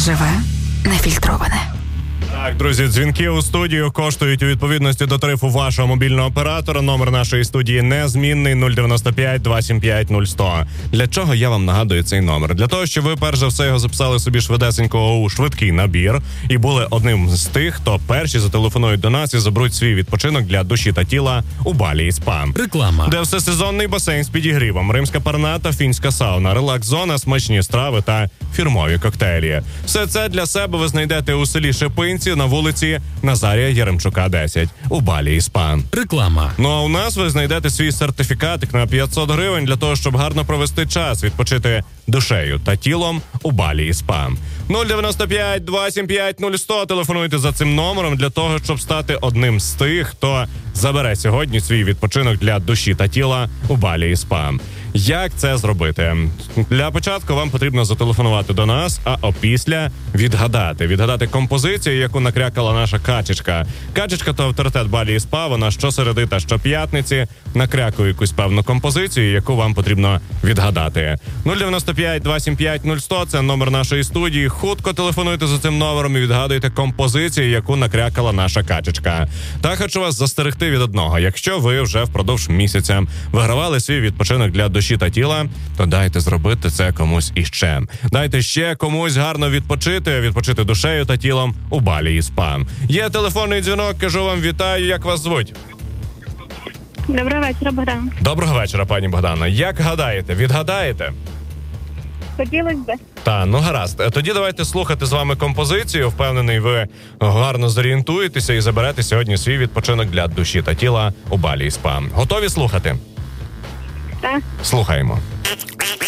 Живе, нефільтроване. Так, друзі, дзвінки у студію коштують у відповідності до тарифу вашого мобільного оператора. Номер нашої студії незмінний 095 275 0100. Для чого я вам нагадую цей номер? Для того, щоб ви перш за все його записали собі швидесенько у швидкий набір і були одним з тих, хто перші зателефонують до нас і заберуть свій відпочинок для душі та тіла у Балі і СПА. Реклама. Де всесезонний басейн з підігрівом, римська парна та фінська сауна, релакс-зона, смачні страви та фірмові коктейлі. Все це для себе ви знайдете у селі Шипинці на вулиці Назарія Яремчука, 10 у Балі і СПА. Реклама. Ну а у нас ви знайдете свій сертифікатик на 500 гривень для того, щоб гарно провести час, відпочити душею та тілом у Балі і СПА. 095 275 0100. Телефонуйте за цим номером для того, щоб стати одним з тих, хто забере сьогодні свій відпочинок для душі та тіла у Балі і СПА. Як це зробити? Для початку вам потрібно зателефонувати до нас, а опісля відгадати композицію, яку накрякала наша Качечка. Качечка – то авторитет Балі і СПА, вона щосереди та щоп'ятниці накрякує якусь певну композицію, яку вам потрібно відгадати. 095 275 0100 – це номер нашої студії. Хутко телефонуйте за цим номером і відгадуйте композицію, яку накрякала наша Качечка. Та хочу вас застерегти від одного. Якщо ви вже впродовж місяця вигравали свій відпочинок для душі та тіла, то дайте зробити це комусь іще. Дайте ще комусь гарно відпочити душею та тілом у Балі і СПА. Є телефонний дзвінок, кажу вам вітаю, як вас звуть? Доброго вечора, Богдан. Доброго вечора, пані Богдана. Як гадаєте, відгадаєте? Хотілося б. Ну гаразд. Тоді давайте слухати з вами композицію. Впевнений, ви гарно зорієнтуєтеся і заберете сьогодні свій відпочинок для душі та тіла у Балі і СПА. Готові слухати? Так. Слухаємо.